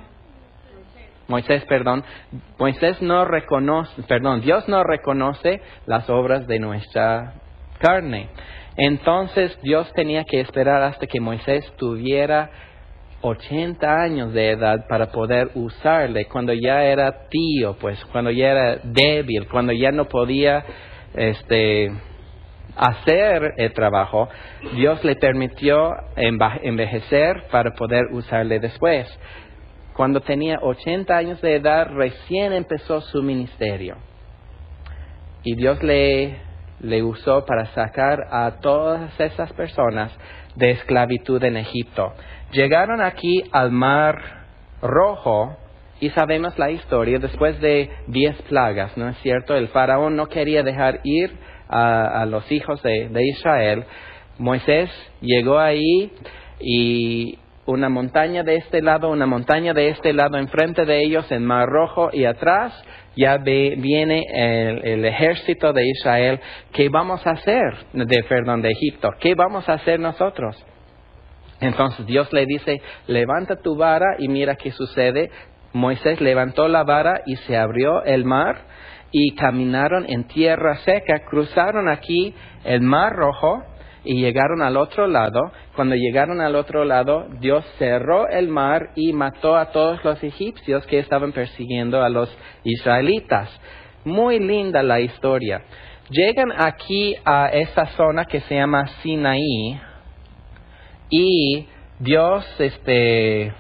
B: Moisés, perdón, Moisés no reconoce, perdón, Dios no reconoce las obras de nuestra carne. Entonces Dios tenía que esperar hasta que Moisés tuviera ochenta años de edad para poder usarle, cuando ya era tío, pues cuando ya era débil, cuando ya no podía este, hacer el trabajo. Dios le permitió envejecer para poder usarle después. Cuando tenía ochenta años de edad, recién empezó su ministerio. Y Dios le, le usó para sacar a todas esas personas de esclavitud en Egipto. Llegaron aquí al Mar Rojo y sabemos la historia después de diez plagas, ¿no es cierto? El faraón no quería dejar ir a, a los hijos de, de Israel. Moisés llegó ahí y una montaña de este lado, una montaña de este lado, enfrente de ellos en Mar Rojo, y atrás ya ve, viene el, el ejército de Israel. ¿Qué vamos a hacer? De, perdón, de Egipto. ¿Qué vamos a hacer nosotros? Entonces Dios le dice, levanta tu vara y mira qué sucede. Moisés levantó la vara y se abrió el mar y caminaron en tierra seca, cruzaron aquí el Mar Rojo y llegaron al otro lado. Cuando llegaron al otro lado, Dios cerró el mar y mató a todos los egipcios que estaban persiguiendo a los israelitas. Muy linda la historia. llegan aquí a esa zona que se llama Sinaí y Dios este,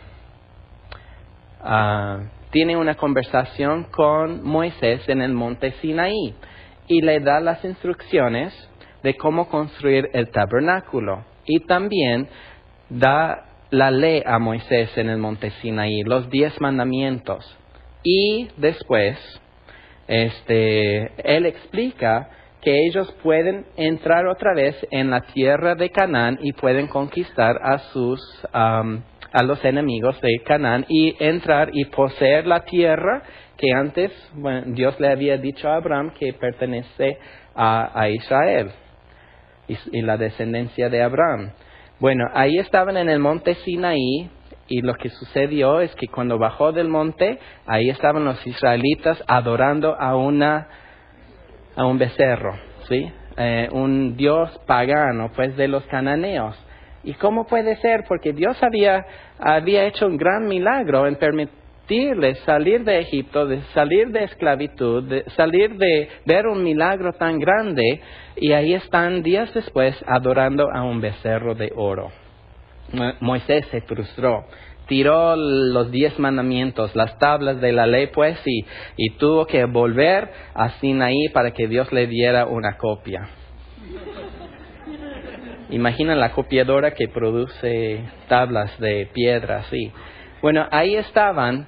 B: uh, tiene una conversación con Moisés en el monte Sinaí y le da las instrucciones de cómo construir el tabernáculo. Y también da la ley a Moisés en el monte Sinaí, los diez mandamientos. Y después, este, él explica que ellos pueden entrar otra vez en la tierra de Canaán y pueden conquistar a sus um, a los enemigos de Canaán y entrar y poseer la tierra que antes bueno, Dios le había dicho a Abraham que pertenece a, a Israel y, y la descendencia de Abraham. Bueno, ahí estaban en el monte Sinaí y lo que sucedió es que cuando bajó del monte, ahí estaban los israelitas adorando a una a un becerro, ¿sí? Eh, un dios pagano, pues, de los cananeos. ¿Y cómo puede ser? Porque Dios había, había hecho un gran milagro en permitirles salir de Egipto, de salir de esclavitud, de salir de ver un milagro tan grande, y ahí están días después adorando a un becerro de oro. Moisés se frustró. Tiró los diez mandamientos, las tablas de la ley, pues, y, y tuvo que volver a Sinaí para que Dios le diera una copia. Imagina la copiadora que produce tablas de piedra, sí. Bueno, ahí estaban,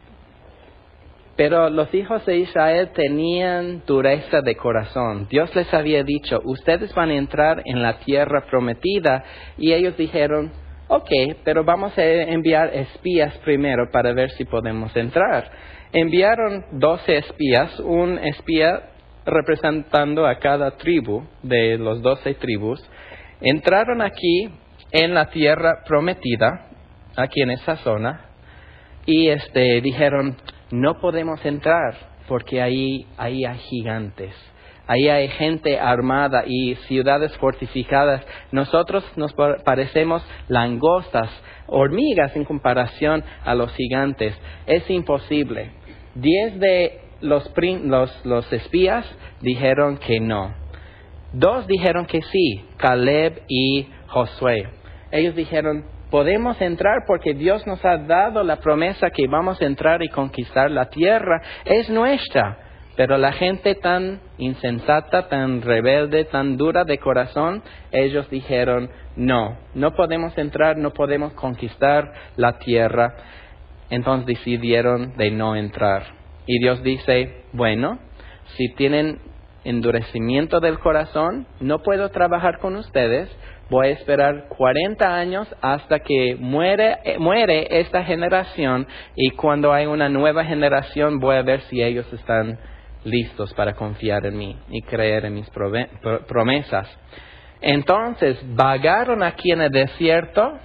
B: pero los hijos de Israel tenían dureza de corazón. Dios les había dicho, ustedes van a entrar en la tierra prometida, y ellos dijeron, ok, pero vamos a enviar espías primero para ver si podemos entrar. Enviaron doce espías, un espía representando a cada tribu de los doce tribus. Entraron aquí en la tierra prometida, aquí en esa zona, y este dijeron, no podemos entrar porque ahí, ahí hay gigantes. Ahí hay gente armada y ciudades fortificadas. Nosotros nos parecemos langostas, hormigas en comparación a los gigantes. Es imposible. Diez de los, los, los espías dijeron que no. Dos dijeron que sí, Caleb y Josué. Ellos dijeron, podemos entrar porque Dios nos ha dado la promesa que vamos a entrar y conquistar la tierra. Es nuestra. Pero la gente tan insensata, tan rebelde, tan dura de corazón, ellos dijeron, no, no podemos entrar, no podemos conquistar la tierra. Entonces decidieron de no entrar. Y Dios dice, bueno, si tienen endurecimiento del corazón, no puedo trabajar con ustedes. Voy a esperar cuarenta años hasta que muere, muere esta generación, y cuando hay una nueva generación voy a ver si ellos están listos para confiar en mí y creer en mis promesas. Entonces vagaron aquí en el desierto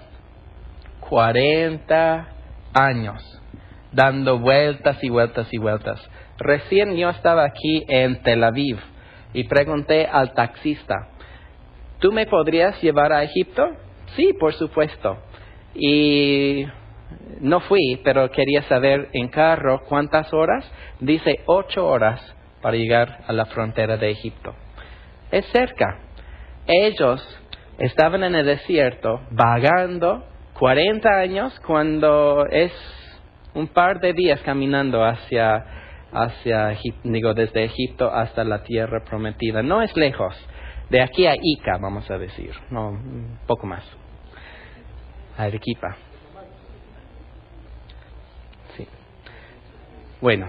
B: cuarenta años, dando vueltas y vueltas y vueltas. Recién yo estaba aquí en Tel Aviv y pregunté al taxista, ¿tú me podrías llevar a Egipto? Sí, por supuesto. Y no fui, pero quería saber en carro cuántas horas. Dice ocho horas para llegar a la frontera de Egipto. Es cerca. Ellos estaban en el desierto vagando cuarenta años cuando es un par de días caminando hacia, hacia digo, desde Egipto hasta la tierra prometida. No es lejos. De aquí a Ica, vamos a decir. No, un poco más. A Arequipa. Sí. Bueno.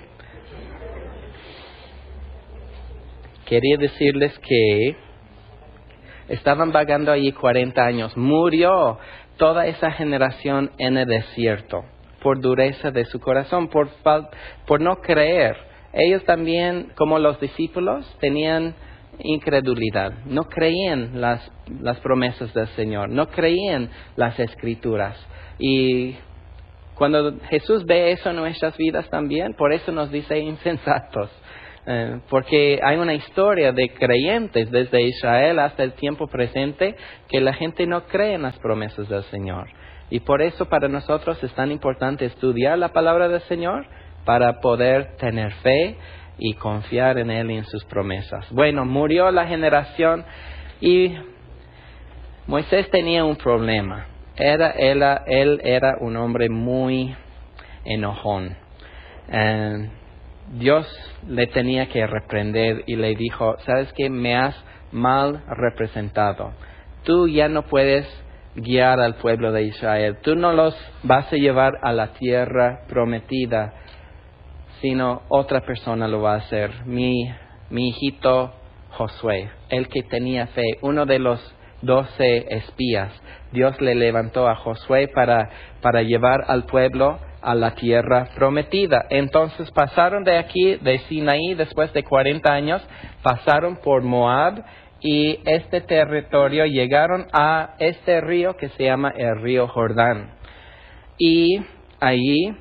B: Quería decirles que estaban vagando allí cuarenta años. Murió toda esa generación en el desierto por dureza de su corazón, por, por no creer. Ellos también, como los discípulos, tenían incredulidad. No creían las, las promesas del Señor, no creían las Escrituras. Y cuando Jesús ve eso en nuestras vidas también, por eso nos dice insensatos. Eh, porque hay una historia de creyentes desde Israel hasta el tiempo presente que la gente no cree en las promesas del Señor. Y por eso para nosotros es tan importante estudiar la palabra del Señor para poder tener fe y confiar en Él y en sus promesas. Bueno, murió la generación y Moisés tenía un problema. Era, él, él era un hombre muy enojón. Eh, Dios le tenía que reprender y le dijo, ¿sabes qué? Me has mal representado. Tú ya no puedes guiar al pueblo de Israel. Tú no los vas a llevar a la tierra prometida, sino otra persona lo va a hacer. Mi, mi hijito Josué, el que tenía fe, uno de los doce espías. Dios le levantó a Josué para, para llevar al pueblo a la tierra prometida. Entonces pasaron de aquí, de Sinaí, después de cuarenta años, pasaron por Moab y este territorio llegaron a este río que se llama el río Jordán. Y allí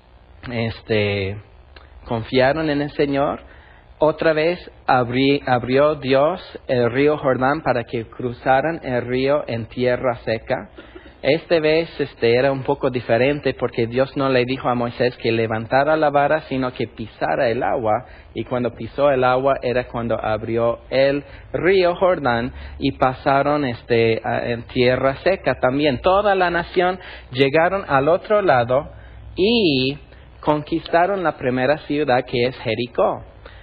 B: este, confiaron en el Señor. Otra vez abrí, abrió Dios el río Jordán para que cruzaran el río en tierra seca. Esta vez este, era un poco diferente porque Dios no le dijo a Moisés que levantara la vara, sino que pisara el agua. Y cuando pisó el agua era cuando abrió el río Jordán y pasaron este, en tierra seca también. Toda la nación llegaron al otro lado y conquistaron la primera ciudad, que es Jericó.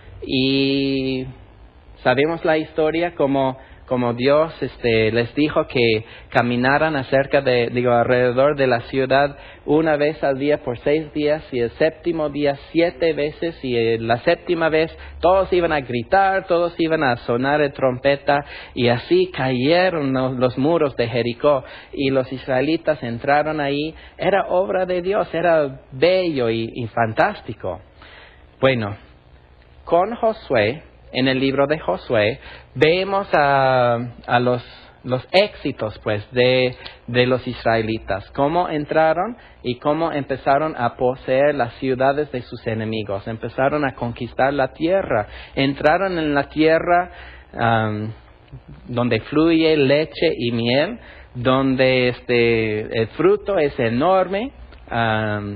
B: Y sabemos la historia como, como Dios este, les dijo que caminaran acerca de, digo, alrededor de la ciudad una vez al día por seis días y el séptimo día siete veces, y la séptima vez todos iban a gritar, todos iban a sonar el trompeta, y así cayeron los, los muros de Jericó y los israelitas entraron ahí. Era obra de Dios, era bello y, y fantástico. Bueno, con Josué, en el libro de Josué, vemos a, a los, los éxitos pues de, de los israelitas, cómo entraron y cómo empezaron a poseer las ciudades de sus enemigos, empezaron a conquistar la tierra, entraron en la tierra um, donde fluye leche y miel, donde este, el fruto es enorme, um,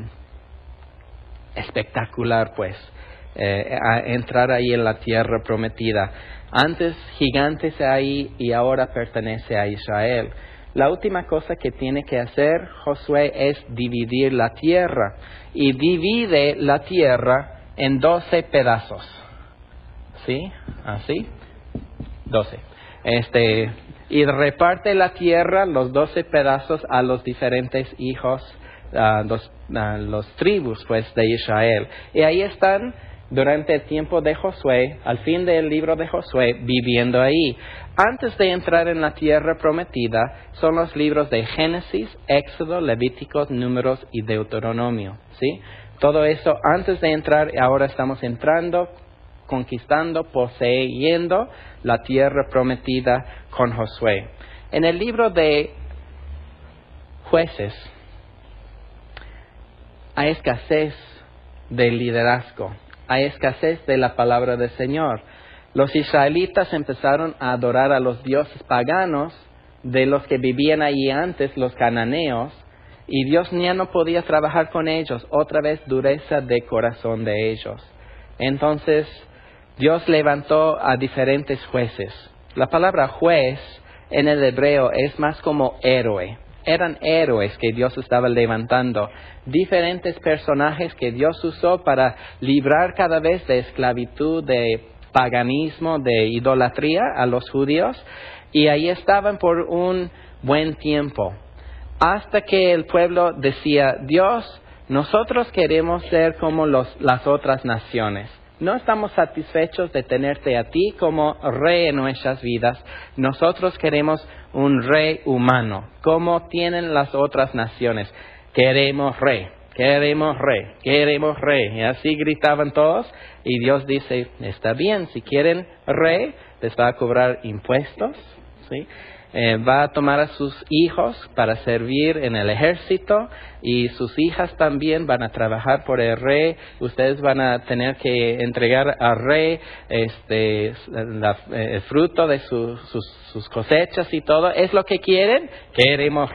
B: espectacular pues. Eh, a entrar ahí en la tierra prometida. Antes gigantes ahí y ahora pertenece a Israel. La última cosa que tiene que hacer Josué es dividir la tierra, y divide la tierra en doce pedazos. ¿Sí? ¿Así? doce. Este, y reparte la tierra, los doce pedazos, a los diferentes hijos, uh, los, uh, los tribus pues de Israel. Y ahí están durante el tiempo de Josué, al fin del libro de Josué, viviendo ahí. Antes de entrar en la tierra prometida, son los libros de Génesis, Éxodo, Levíticos, Números y Deuteronomio, ¿sí? Todo eso antes de entrar, ahora estamos entrando, conquistando, poseyendo la tierra prometida con Josué. En el libro de Jueces, hay escasez de liderazgo. Hay escasez de la palabra del Señor. Los israelitas empezaron a adorar a los dioses paganos de los que vivían allí antes, los cananeos, y Dios ya no podía trabajar con ellos. Otra vez dureza de corazón de ellos. Entonces Dios levantó a diferentes jueces. La palabra juez en el hebreo es más como héroe. Eran héroes que Dios estaba levantando, diferentes personajes que Dios usó para librar cada vez de esclavitud, de paganismo, de idolatría a los judíos, y ahí estaban por un buen tiempo, hasta que el pueblo decía, Dios, nosotros queremos ser como los, las otras naciones. No estamos satisfechos de tenerte a ti como rey en nuestras vidas. Nosotros queremos un rey humano, como tienen las otras naciones. Queremos rey, queremos rey, queremos rey. Y así gritaban todos. Y Dios dice, está bien, si quieren rey, les va a cobrar impuestos, ¿sí? Eh, va a tomar a sus hijos para servir en el ejército, y sus hijas también van a trabajar por el rey. Ustedes van a tener que entregar al rey este, la, el fruto de su, sus, sus cosechas y todo. ¿Es lo que quieren? Queremos